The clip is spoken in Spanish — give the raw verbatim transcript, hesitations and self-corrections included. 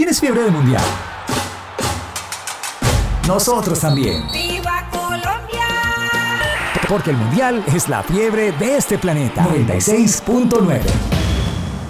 ¿Tienes fiebre de mundial? Nosotros también. ¡Viva Colombia! Porque el mundial es la fiebre de este planeta. noventa y seis punto nueve